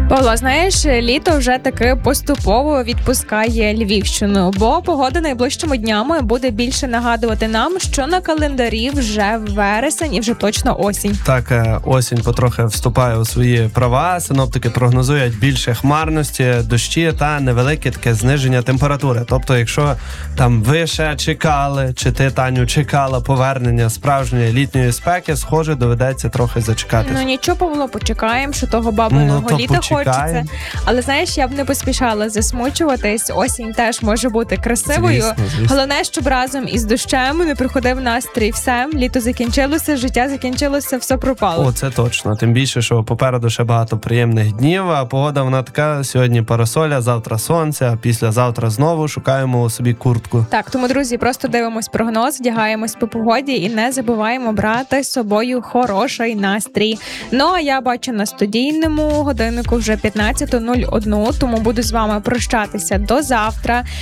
Павло, знаєш, літо вже таки поступово відпускає Львівщину, бо погода найближчими днями буде більше нагадувати нам, що на календарі вже вересень і вже точно осінь. Так, осінь потрохи вступає у свої права. Синоптики прогнозують більше хмарності, дощі та невелике таке зниження температури. Тобто, якщо там ви ще чекали, чи ти, Таню, чекала повернення справжньої літньої спеки, схоже, доведеться трохи зачекати. Ну нічого, Павло, почекаємо, що того бабиного літа хочеться. Але, знаєш, я б не поспішала засмучуватись. Осінь теж може бути красивою. Звісно. Головне, щоб разом із дощем не приходив настрій. Все, літо закінчилося, життя закінчилося, все пропало. О, це точно. Тим більше, що попереду ще багато приємних днів, а погода вона така: сьогодні парасоля, завтра сонце, а післязавтра знову шукаємо у собі куртку. Так, тому, друзі, просто дивимось прогноз, вдягаємось по погоді і не забуваємо брати з собою хороший настрій. Ну, а я бачу на студійному годиннику вже 15:01, тому буду з вами прощатися до завтра.